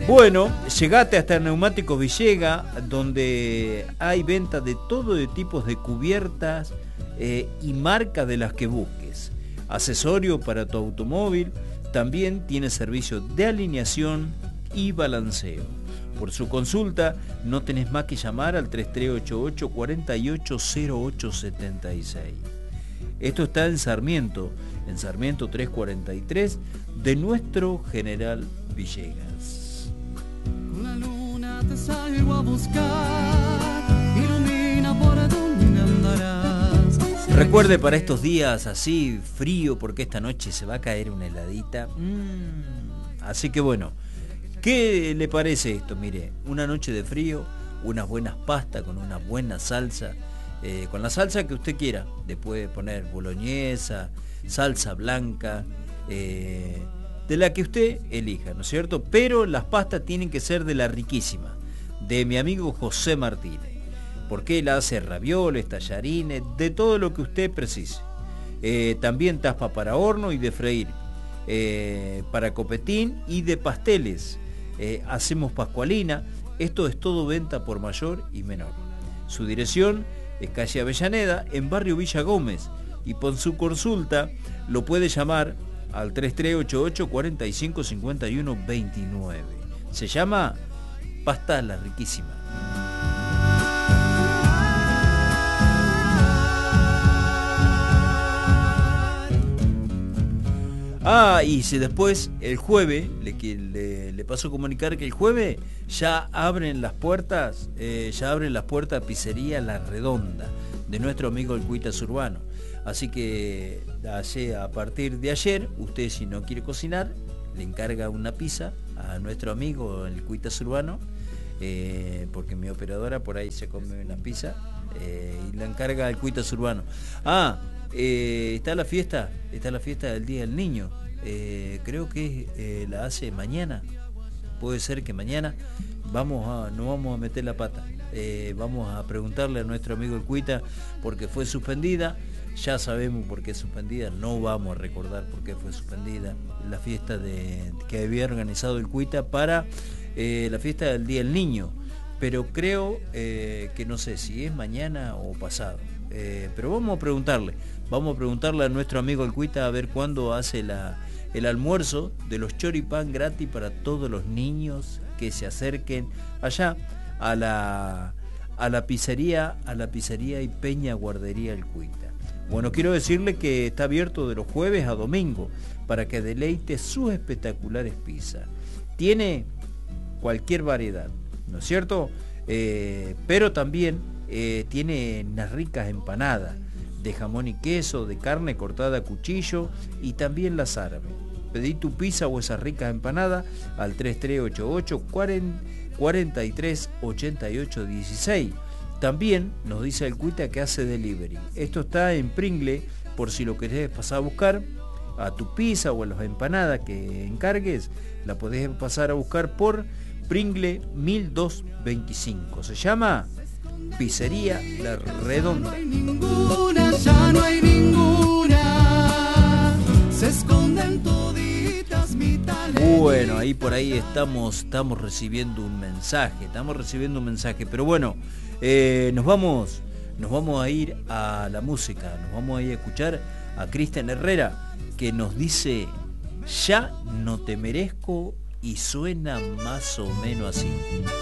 Bueno, llegate hasta Neumáticos Villega, donde hay venta de todo de tipos de cubiertas y marcas de las que busques. Accesorio para tu automóvil, también tiene servicio de alineación y balanceo. Por su consulta, no tenés más que llamar al 3388 480876. Esto está en Sarmiento 343 de nuestro General Villegas. Con la luna te salgo a buscar, ilumina por donde andarás. Recuerde para estos días así frío, porque esta noche se va a caer una heladita. Así que bueno, ¿qué le parece esto? Mire, una noche de frío, unas buenas pastas con una buena salsa, con la salsa que usted quiera. Le puede poner boloñesa, salsa blanca, de la que usted elija, ¿no es cierto? Pero las pastas tienen que ser de la riquísima, de mi amigo José Martínez, porque él hace ravioles, tallarines, de todo lo que usted precise. También tapa para horno y de freír, para copetín y de pasteles. Hacemos pascualina. Esto es todo venta por mayor y menor. Su dirección es calle Avellaneda, en barrio Villa Gómez, y por su consulta lo puede llamar al 3388 45 51 29. Se llama Pasta La Riquísima. Y si después el jueves le paso a comunicar que el jueves ya abren las puertas, Pizzería La Redonda, de nuestro amigo el Cuitas Urbano. Así que a partir de ayer, usted si no quiere cocinar, le encarga una pizza a nuestro amigo el Cuitas Urbano, porque mi operadora por ahí se come una pizza, y la encarga al Cuitas Urbano. Está la fiesta del Día del Niño. Creo que la hace mañana. Puede ser que mañana no vamos a meter la pata. Vamos a preguntarle a nuestro amigo el Cuita porque fue suspendida. Ya sabemos por qué es suspendida. No vamos a recordar por qué fue suspendida la fiesta que había organizado el Cuita para la fiesta del Día del Niño. Pero creo que no sé si es mañana o pasado. Pero vamos a preguntarle a nuestro amigo el Cuita a ver cuándo hace el almuerzo de los choripán gratis para todos los niños que se acerquen allá a la pizzería y Peña Guardería el Cuita. Bueno, quiero decirle que está abierto de los jueves a domingo para que deleite sus espectaculares pizzas. Tiene cualquier variedad, ¿no es cierto? Pero también tiene unas ricas empanadas de jamón y queso, de carne cortada a cuchillo y también las árabes. Pedí tu pizza o esas ricas empanadas al 3388 43 88 16. También nos dice el Cuita que hace delivery. Esto está en Pringle, por si lo querés pasar a buscar a tu pizza o a las empanadas que encargues, la podés pasar a buscar por Pringle 1225. Se llama Pizzería La Redonda. Ya no hay ninguna, se esconden toditas mi talento. Bueno, por ahí estamos recibiendo un mensaje, pero bueno, nos vamos a ir a la música, nos vamos a ir a escuchar a Cristian Herrera, que nos dice Ya no te merezco, y suena más o menos así.